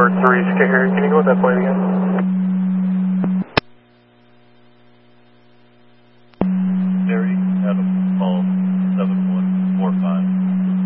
Airport 3 Scared. Can you go with that plane again?